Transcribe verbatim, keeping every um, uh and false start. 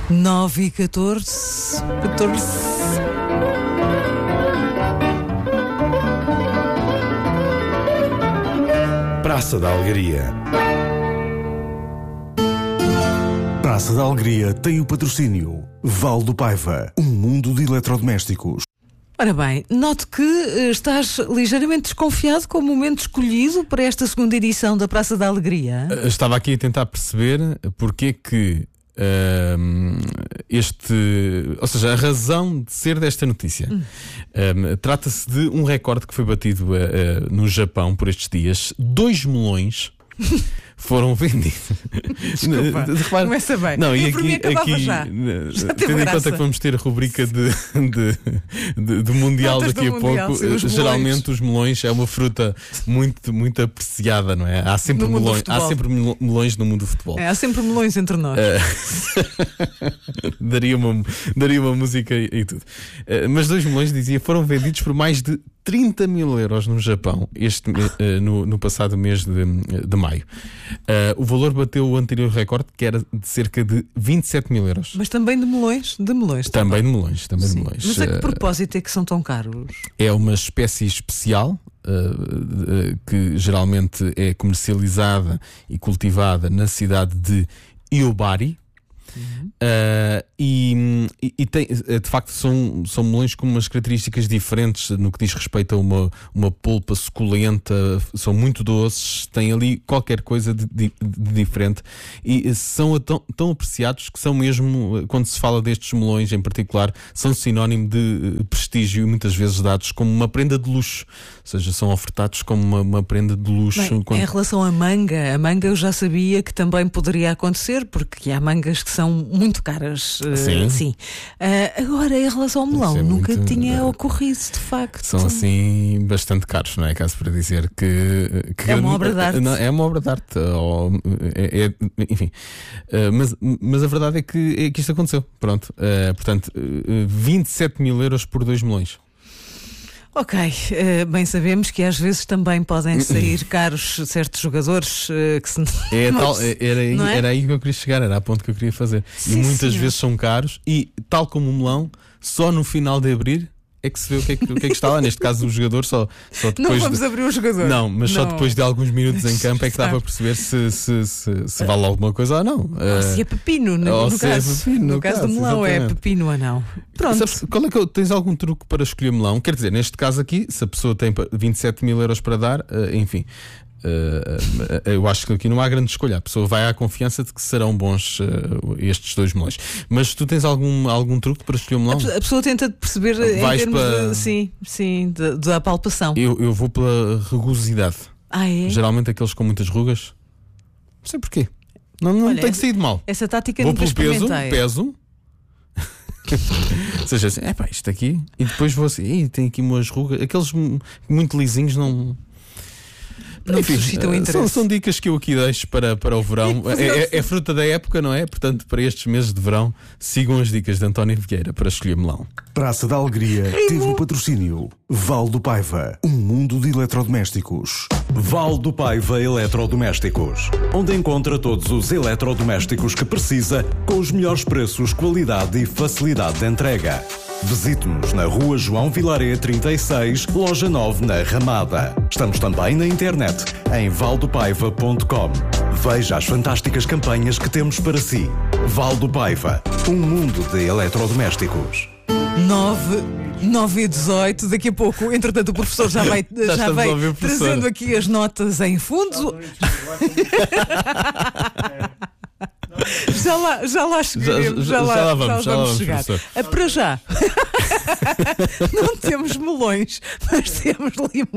nove e catorze. catorze. Praça da Alegria. Praça da Alegria tem o patrocínio Val do Paiva, um mundo de eletrodomésticos. Ora bem, noto que eh, estás ligeiramente desconfiado com o momento escolhido para esta segunda edição da Praça da Alegria. Uh, Estava aqui a tentar perceber porque é que uh, este, ou seja, a razão de ser desta notícia. Hum. Uh, trata-se de um recorde que foi batido uh, uh, no Japão por estes dias. Dois melões foram vendidos. Desculpa, de, de, repara, começa bem. Não, e aqui, aqui já. Já tendo em conta que vamos ter a rubrica de, de, de, de Mundial Notas daqui do a mundial, pouco, sim, geralmente os melões é uma fruta muito, muito apreciada, não é? Há sempre, melões, há sempre melões no mundo do futebol. É, há sempre melões entre nós. Uh, daria, uma, daria uma música e, e tudo. Uh, mas dois melões, dizia, foram vendidos por mais de trinta mil euros no Japão este, uh, no, no passado mês de, de maio. Uh, o valor bateu o anterior recorde, que era de cerca de vinte e sete mil euros. Mas também de melões? De melões também. Também de melões, também de melões. Mas a que propósito é que são tão caros? É uma espécie especial uh, uh, que geralmente é comercializada e cultivada na cidade de Iobari. Uhum. Uh, e, e tem, de facto são, são melões com umas características diferentes no que diz respeito a uma, uma polpa suculenta, são muito doces, têm ali qualquer coisa de, de, de diferente e são tão, tão apreciados que são mesmo, quando se fala destes melões em particular, são sinónimo de prestígio e muitas vezes dados como uma prenda de luxo, ou seja, são ofertados como uma, uma prenda de luxo. Bem, quando... Em relação à manga, a manga eu já sabia que também poderia acontecer, porque há mangas que são muito caras. Sim. Uh, sim. Uh, agora, em relação ao melão, é nunca muito, tinha uh, ocorrido, de facto. São assim bastante caros, não é? Caso para dizer que, que é uma obra de arte. Não, é uma obra de arte. Ou, é, é, enfim. Uh, mas, mas a verdade é que, é que isto aconteceu. Pronto. Uh, portanto, uh, vinte e sete mil euros por dois melões. Ok, uh, bem sabemos que às vezes também podem sair caros certos jogadores uh, que se... é Mas, tal, era, aí, é? era aí que eu queria chegar, era a ponto que eu queria fazer. Sim, e muitas senhor. vezes são caros e, tal como o melão, só no final de abrir é que se vê o que é que, o que, é que está lá. Neste caso, o jogador só, só depois. Não vamos de... abrir o jogador. Não, mas não. só depois de alguns minutos em campo é que dá para perceber se, se, se, se vale alguma coisa ou não. Ou se é pepino, no, ou no se é caso. pepino, no no caso caso, do melão, exatamente. é pepino ou não. Pronto. Sabes, qual é que eu, tens algum truque para escolher melão? Quer dizer, neste caso aqui, se a pessoa tem vinte e sete mil euros para dar, uh, enfim. Uh, eu acho que aqui não há grande escolha. A pessoa vai à confiança de que serão bons uh, estes dois melões. Mas tu tens algum, algum truque para escolher um melão? A pessoa tenta perceber Vais em termos para... de, sim, sim, de, da palpação. Eu, eu vou pela rugosidade. Ah, é? Geralmente aqueles com muitas rugas. Não sei porquê. Não, não Olha, tem que sair de mal. Essa tática vou nunca pelo peso, experimentei. peso. Ou seja, assim, é pá, isto aqui. E depois vou assim, Ih, tem aqui umas rugas. Aqueles muito lisinhos não. Não Enfim, suscitam interesse. São, são dicas que eu aqui deixo para, para o verão. É, é, é fruta da época, não é? Portanto, para estes meses de verão, sigam as dicas de António Vieira para escolher melão. Praça da Alegria teve o patrocínio Val do Paiva, um mundo de eletrodomésticos. Val do Paiva Eletrodomésticos, onde encontra todos os eletrodomésticos que precisa, com os melhores preços, qualidade e facilidade de entrega. Visite-nos na Rua João Vilaré trinta e seis, Loja nove, na Ramada. Estamos também na internet em valdopaiva ponto com. Veja as fantásticas campanhas que temos para si. Val do Paiva, um mundo de eletrodomésticos. nove, nove e dezoito, daqui a pouco, entretanto, o professor já vai, Já já estamos vai a ouvir o professor. trazendo aqui as notas em fundo. Já lá, já lá chegaremos, já, Já- já- lá, já lá vamos, já lá vamos, chegar. professor. Ah, para já, não temos melões, mas temos limões.